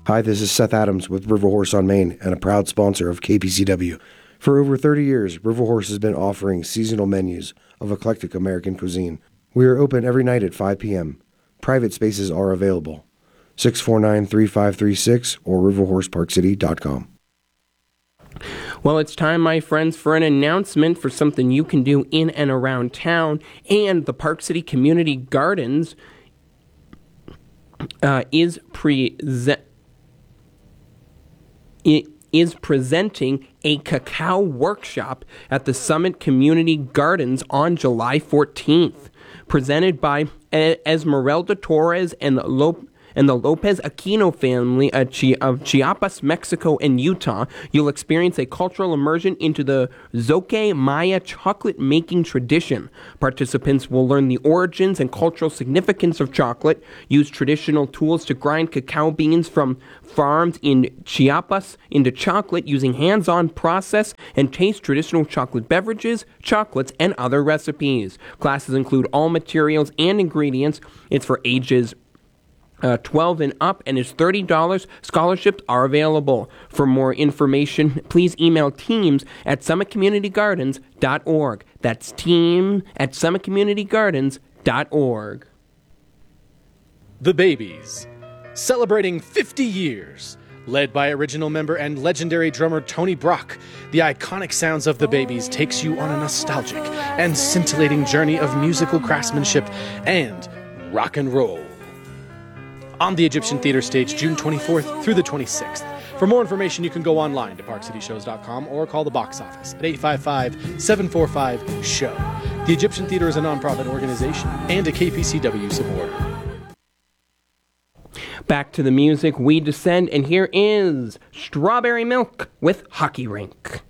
Hi, this is Seth Adams with River Horse on Main and a proud sponsor of KPCW. For over 30 years, River Horse has been offering seasonal menus of eclectic American cuisine. We are open every night at 5 p.m. Private spaces are available. 649-3536 or riverhorseparkcity.com. Well, it's time, my friends, for an announcement for something you can do in and around town. And the Park City Community Gardens is presenting a cacao workshop at the Summit Community Gardens on July 14th. Presented by Esmeralda Torres and the Lopez Aquino family of Chiapas, Mexico, and Utah. You'll experience a cultural immersion into the Zoque Maya chocolate-making tradition. Participants will learn the origins and cultural significance of chocolate, use traditional tools to grind cacao beans from farms in Chiapas into chocolate using hands-on process, and taste traditional chocolate beverages, chocolates, and other recipes. Classes include all materials and ingredients. It's for ages 12 and up and is $30. Scholarships are available. For more information, please email teams@summitcommunitygardens.org. That's team@summitcommunitygardens.org. The Babies, celebrating 50 years. Led by original member and legendary drummer Tony Brock, the iconic sounds of The Babies takes you on a nostalgic and scintillating journey of musical craftsmanship and rock and roll. On the Egyptian Theater stage, June 24th through the 26th. For more information, you can go online to parkcityshows.com or call the box office at 855-745-SHOW. The Egyptian Theater is a nonprofit organization and a KPCW supporter. Back to the music, we descend, and here is Strawberry Milk with Hockey Rink.